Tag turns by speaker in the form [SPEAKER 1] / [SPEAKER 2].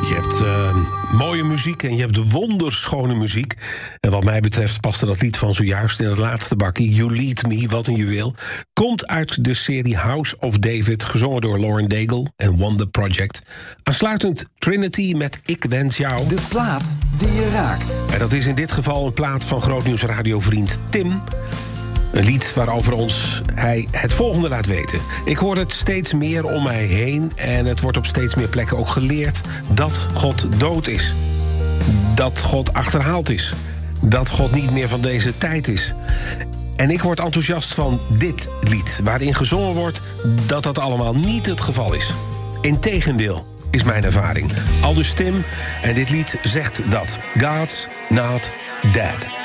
[SPEAKER 1] Je hebt mooie muziek en je hebt wonderschone muziek. En wat mij betreft paste dat lied van zojuist in het laatste bakkie. You Lead Me, wat een juweel. Komt uit de serie House of David, gezongen door Lauren Daigle en Wonder Project. Aansluitend Trinity met Ik Wens Jou.
[SPEAKER 2] De plaat die je raakt.
[SPEAKER 1] En dat is in dit geval een plaat van Grootnieuws radiovriend Tim. Een lied waarover hij het volgende laat weten. Ik hoor het steeds meer om mij heen en het wordt op steeds meer plekken ook geleerd dat God dood is. Dat God achterhaald is. Dat God niet meer van deze tijd is. En ik word enthousiast van dit lied, waarin gezongen wordt dat dat allemaal niet het geval is. Integendeel is mijn ervaring. Aldus Tim en dit lied zegt dat. God's not dead.